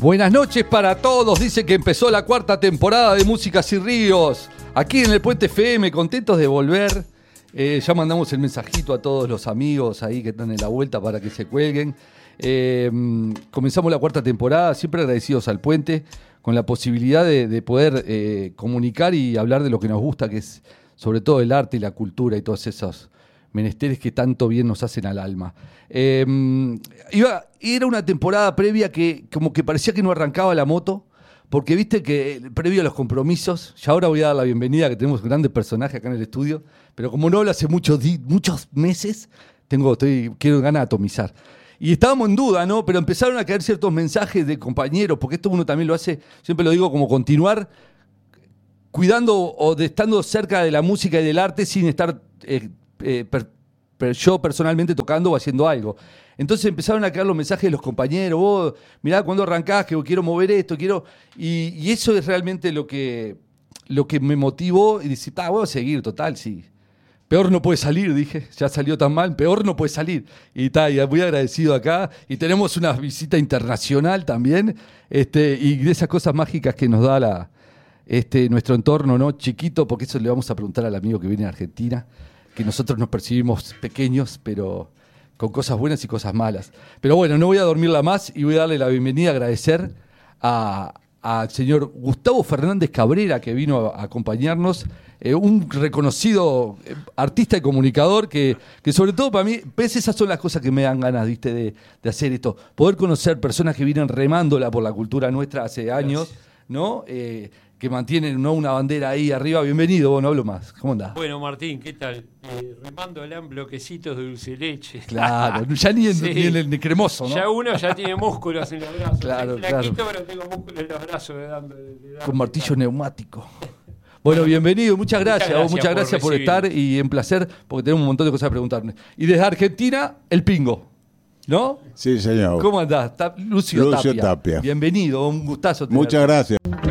Buenas noches para todos. Dice que empezó la 4ª temporada de Músicas y Ríos. Aquí en el Puente FM, contentos de volver. Ya mandamos el mensajito a todos los amigos ahí que están en la vuelta para que se cuelguen. Comenzamos la 4ª temporada, siempre agradecidos al Puente, con la posibilidad de poder comunicar y hablar de lo que nos gusta, que es sobre todo el arte y la cultura y todos esos menesteres que tanto bien nos hacen al alma. Era una temporada previa que como que parecía que no arrancaba la moto, porque viste que previo a los compromisos, ya ahora voy a dar la bienvenida, que tenemos grandes personajes acá en el estudio, pero como no hablo hace muchos meses, quiero ganas de atomizar. Y estábamos en duda, ¿no? Pero empezaron a caer ciertos mensajes de compañeros, porque esto uno también lo hace, siempre lo digo, como continuar cuidando o estando cerca de la música y del arte sin estar yo personalmente tocando o haciendo algo. Entonces empezaron a caer los mensajes de los compañeros, vos, mirá, cuando arrancás, que quiero mover esto, y eso es realmente lo que me motivó y decir, voy a seguir, total, sí. Peor no puede salir, dije, ya salió tan mal, peor no puede salir. Y muy agradecido acá, y tenemos una visita internacional también, y de esas cosas mágicas que nos da nuestro entorno, ¿no? Chiquito, porque eso le vamos a preguntar al amigo que viene de Argentina, que nosotros nos percibimos pequeños, pero con cosas buenas y cosas malas. Pero bueno, no voy a dormirla más y voy a darle la bienvenida, agradecer al señor Gustavo Fernández Cabrera, que vino a acompañarnos, un reconocido artista y comunicador que sobre todo para mí, esas son las cosas que me dan ganas, ¿viste? de hacer esto. Poder conocer personas que vienen remándola por la cultura nuestra hace años, ¿no? Que mantienen, ¿no?, una bandera ahí arriba. Bienvenido, vos, no hablo más. ¿Cómo andás? Bueno, Martín, ¿qué tal? Remándola en bloquecitos de dulce leche. Claro, ya ni en el cremoso, ¿no? Ya uno ya tiene músculos en los brazos. Claro, flaquito, claro. Pero tengo músculos en los brazos con martillo neumático. Bueno, bienvenido, muchas gracias por estar y un placer, porque tenemos un montón de cosas a preguntarme. Y desde Argentina, el Pingo, ¿no? Sí, señor. ¿Cómo andás? Lucio Tapia. Bienvenido, un gustazo. Muchas gracias.